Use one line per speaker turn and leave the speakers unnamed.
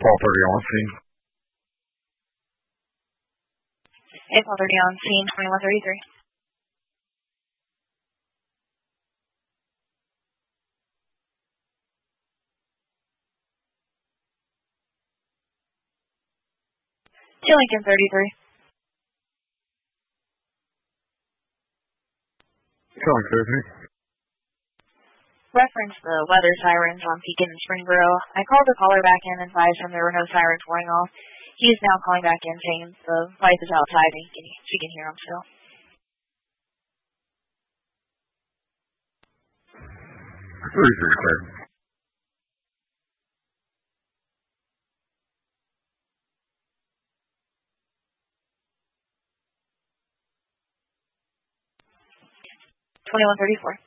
12:30 on scene.
12:30 on scene, 2133. To Lincoln 33.
Showing 30.
Reference the weather sirens on Pekin and Springboro. I called the caller back in and advised him there were no sirens going off. He is now calling back in saying the pipe is outside and she can hear him still.
33 clear.
$21.34.